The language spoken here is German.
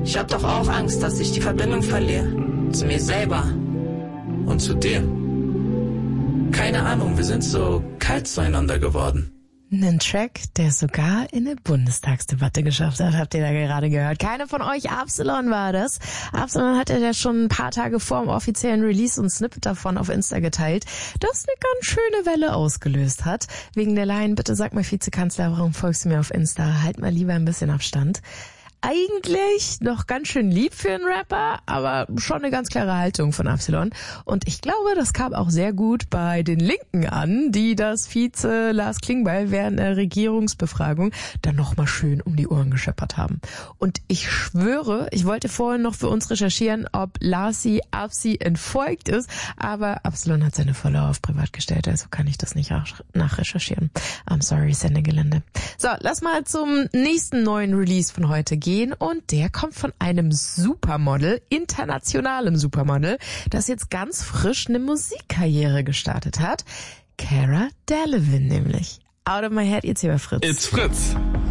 Ich hab doch auch Angst, dass ich die Verbindung verliere. Zu mir selber. Und zu dir. Keine Ahnung, wir sind so kalt zueinander geworden. Einen Track, der es sogar in eine Bundestagsdebatte geschafft hat, habt ihr da gerade gehört. Keine von euch, Absalon war das. Absalon hat ja schon ein paar Tage vor dem offiziellen Release und Snippet davon auf Insta geteilt, das eine ganz schöne Welle ausgelöst hat. Wegen der Line, bitte sag mal Vizekanzler, warum folgst du mir auf Insta? Halt mal lieber ein bisschen Abstand. Eigentlich noch ganz schön lieb für einen Rapper, aber schon eine ganz klare Haltung von Absalon. Und ich glaube, das kam auch sehr gut bei den Linken an, die das Vize Lars Klingbeil während der Regierungsbefragung dann nochmal schön um die Ohren gescheppert haben. Und ich schwöre, ich wollte vorhin noch für uns recherchieren, ob Larsi Absi entfolgt ist, aber Absalon hat seine Follower auf privat gestellt, also kann ich das nicht nachrecherchieren. I'm sorry, Sendegelände. So, lass mal zum nächsten neuen Release von heute gehen. Und der kommt von einem Supermodel, internationalem Supermodel, das jetzt ganz frisch eine Musikkarriere gestartet hat. Cara Delevingne nämlich. Out of my head, jetzt hier bei Fritz. It's Fritz.